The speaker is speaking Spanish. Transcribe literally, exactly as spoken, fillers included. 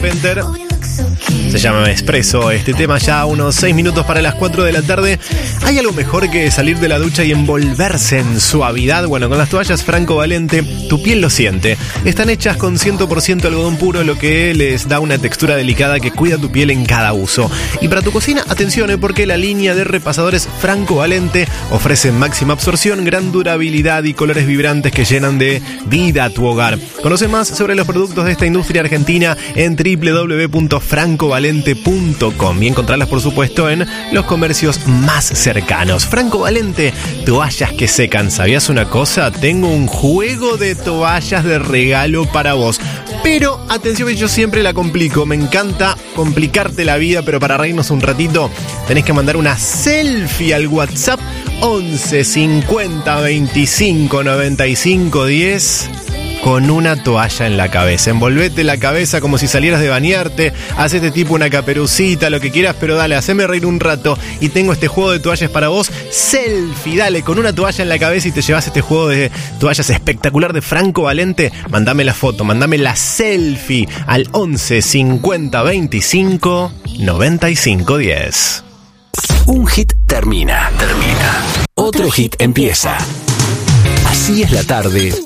Penter. Se llama Espresso, este tema ya unos seis minutos para las cuatro de la tarde. ¿Hay algo mejor que salir de la ducha y envolverse en suavidad? Bueno, con las toallas Franco Valente, tu piel lo siente. Están hechas con cien por ciento algodón puro, lo que les da una textura delicada que cuida tu piel en cada uso. Y para tu cocina, atención, ¿eh? porque la línea de repasadores Franco Valente ofrece máxima absorción, gran durabilidad y colores vibrantes que llenan de vida a tu hogar. Conoce más sobre los productos de esta industria argentina en doble u doble u doble u punto franco valente punto com y encontrarlas, por supuesto, en los comercios más cercanos. Franco Valente, toallas que secan. ¿Sabías una cosa? Tengo un juego de toallas de regalo para vos. Pero, atención, que yo siempre la complico. Me encanta complicarte la vida, pero para reírnos un ratito, tenés que mandar una selfie al WhatsApp once cincuenta veinticinco noventa y cinco diez con una toalla en la cabeza. Envolvete la cabeza como si salieras de bañarte, hacete tipo una caperucita, lo que quieras, pero dale, haceme reír un rato. Y tengo este juego de toallas para vos. Selfie, dale, con una toalla en la cabeza y te llevas este juego de toallas espectacular de Franco Valente. Mandame la foto, mandame la selfie al once cincuenta veinticinco noventa y cinco diez. Un hit termina, termina. Otro hit empieza. Así es la tarde.